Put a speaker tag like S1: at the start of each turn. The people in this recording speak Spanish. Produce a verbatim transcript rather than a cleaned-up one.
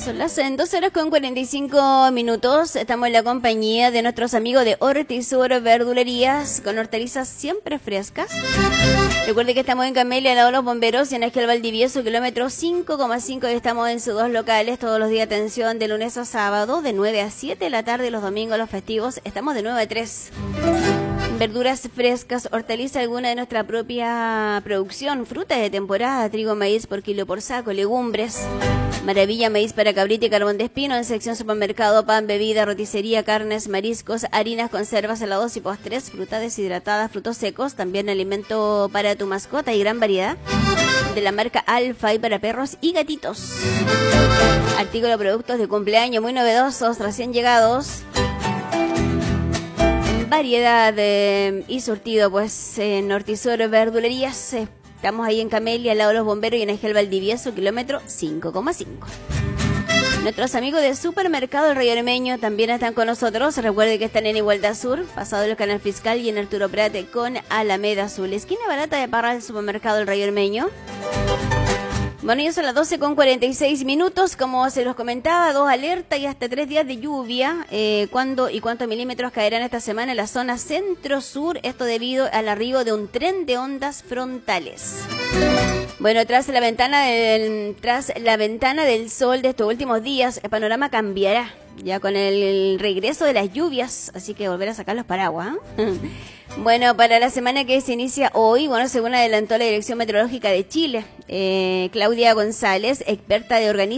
S1: Son las doce horas con cuarenta y cinco minutos. Estamos en la compañía de nuestros amigos de Hortisur Verdulerías, con hortalizas siempre frescas. Recuerde que estamos en Camelia, al lado de los bomberos, y en Ángel Valdivieso, kilómetro cinco coma cinco, y estamos en sus dos locales todos los días. Atención, de lunes a sábado, de nueve a siete de la tarde, los domingos, los festivos, estamos de nueve a tres. Verduras frescas, hortaliza alguna de nuestra propia producción, frutas de temporada, trigo, maíz por kilo por saco, legumbres, maravilla, maíz para cabrita y carbón de espino, en sección supermercado, pan, bebida, roticería, carnes, mariscos, harinas, conservas, helados y postres, frutas deshidratadas, frutos secos, también alimento para tu mascota y gran variedad de la marca Alfa y para perros y gatitos. Artículos, productos de cumpleaños muy novedosos, recién llegados. Variedad eh, y surtido pues en Hortisur Verdulerías. Eh, estamos ahí en Camelia, al lado de los bomberos, y en Ángel Valdivieso, kilómetro cinco coma cinco. Nuestros amigos de Supermercado El Río Armeño también están con nosotros. Recuerde que están en Igualdad Sur, pasado el Canal Fiscal, y en Arturo Prate con Alameda Azul, esquina barata de Parral, Supermercado El Río Armeño. Bueno, ya son las doce con cuarenta y seis minutos, como se los comentaba, dos alertas y hasta tres días de lluvia. Eh, ¿Cuándo y cuántos milímetros caerán esta semana en la zona centro-sur? Esto debido al arribo de un tren de ondas frontales. Bueno, tras la ventana del, tras la ventana del sol de estos últimos días, el panorama cambiará ya con el regreso de las lluvias, así que volver a sacar los paraguas, ¿eh? Bueno, para la semana que se inicia hoy, bueno, según adelantó la Dirección Meteorológica de Chile, eh, Claudia González, experta de organismos